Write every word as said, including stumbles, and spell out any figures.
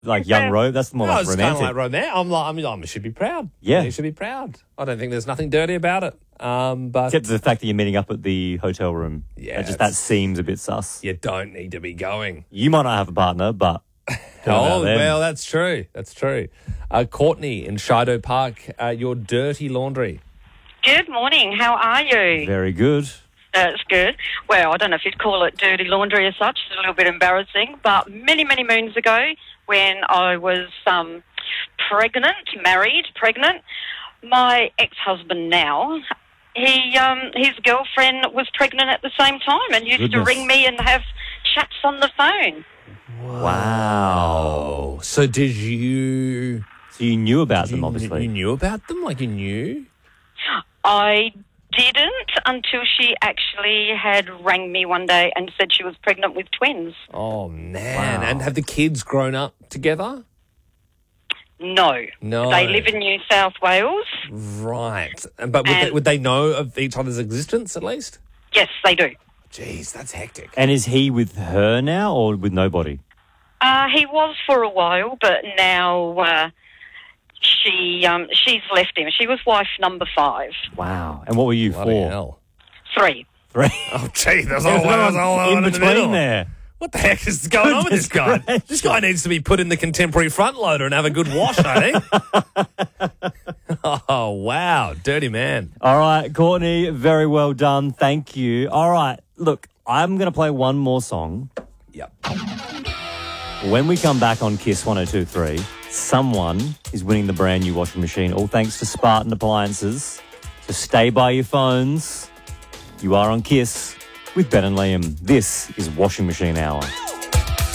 like young Yeah. ro. That's more No, like it's kind of romantic. like romantic. I'm like, I mean, I should be proud. Yeah. You should be proud. I don't think there's nothing dirty about it. Um, but Except for the fact that you're meeting up at the hotel room. Yeah, That just that it's- seems a bit sus. you don't need to be going. You might not have a partner, but Oh, them. well, that's true. That's true. Uh, Courtney in Shido Park, uh, your dirty laundry. Good morning. How are you? very good. That's good. Well, I don't know if you'd call it dirty laundry as such. It's a little bit embarrassing. But many, many moons ago, when I was um, pregnant, married, pregnant, my ex-husband now, he um, his girlfriend was pregnant at the same time and used Goodness. to ring me and have chats on the phone. Wow. Oh, so did you? So you knew about them, you, obviously. You knew about them, like you knew. I didn't until she actually had rang me one day and said she was pregnant with twins. Oh man! Wow. And have the kids grown up together? No. No. They live in New South Wales. Right. But would, they, And- would they know of each other's existence at least? Yes, they do. Jeez, that's hectic. And is he with her now or with nobody? Uh, he was for a while, but now uh, she um, she's left him. She was wife number five. Wow. And what were you Bloody for? hell. Three. Three. Oh, gee, there's There's all, no there's one all in in the between middle. there. What the heck is going on with this guy? Goodness This guy needs to be put in the contemporary front loader and have a good wash, I think. Oh, wow. Dirty man. All right, Courtney, very well done. Thank you. All right, look, I'm going to play one more song. Yep. When we come back on Kiss one oh two point three, someone is winning the brand new washing machine, all thanks to Spartan Appliances. So stay by your phones. You are on Kiss with Ben and Liam. This is Washing Machine Hour.